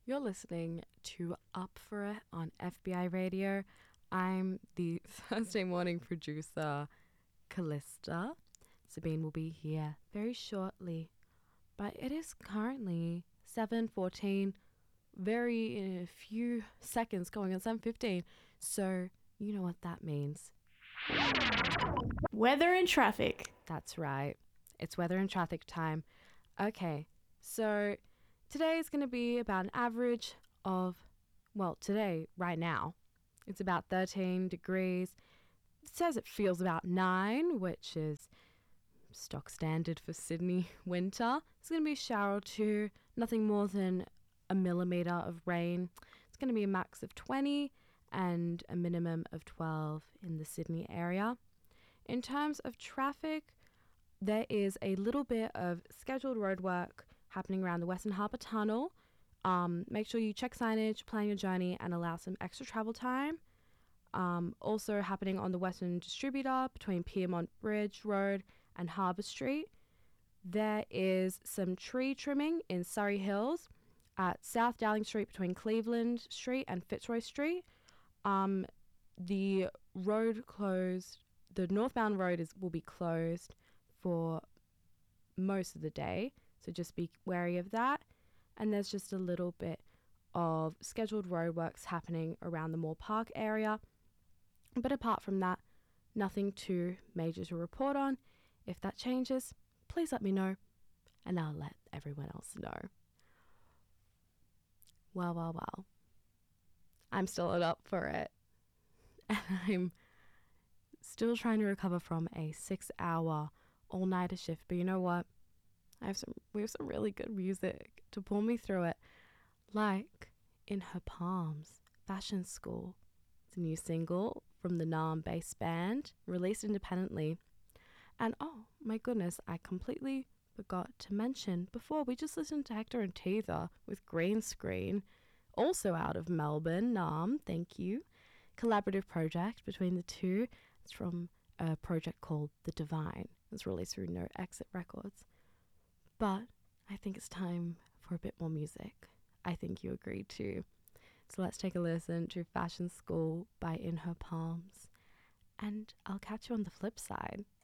You're listening to Up For It on FBI Radio. I'm the Thursday morning producer, Callista. Sabine will be here very shortly, but it is currently 7:14, very in a few seconds going on 7:15, so you know what that means. Weather and traffic. That's right. It's weather and traffic time. Okay, so today is going to be about an average of, well, today, right now, it's about 13 degrees. It says it feels about 9, which is stock standard for Sydney winter. It's going to be a shower or two, nothing more than a millimetre of rain. It's going to be a max of 20 and a minimum of 12 in the Sydney area. In terms of traffic, there is a little bit of scheduled roadwork happening around the Western Harbour Tunnel. Make sure you check signage, plan your journey, and allow some extra travel time. Also happening on the Western Distributor between Piermont Bridge Road and Harbour Street. There is some tree trimming in Surrey Hills at South Dowling Street between Cleveland Street and Fitzroy Street. The road closed. The northbound road will be closed for most of the day, so just be wary of that. And there's just a little bit of scheduled roadworks happening around the Moore Park area. But apart from that, nothing too major to report on. If that changes, please let me know, and I'll let everyone else know. Well. I'm still Up For It. And I'm still trying to recover from a 6-hour all-nighter shift. But you know what? We have some really good music to pull me through it. Like In Her Palms, Fashion School. It's a new single from the Naarm-based band, released independently. And oh my goodness, I completely forgot to mention before, we just listened to Hector and Teether with Green Screen, also out of Melbourne, Naarm, thank you. Collaborative project between the two. It's from a project called The Divine. It's released through No Exit Records. But I think it's time for a bit more music. I think you agree too. So let's take a listen to Fashion School by In Her Palms. And I'll catch you on the flip side.